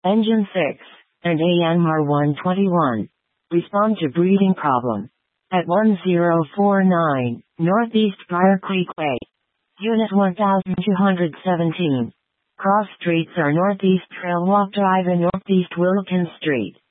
Engine 6, and AMR 121. Respond to breathing problem. At 1049, Northeast Briar Creek Way. Unit 1217. Cross streets are Northeast Trail Walk Drive and Northeast Wilkins Street.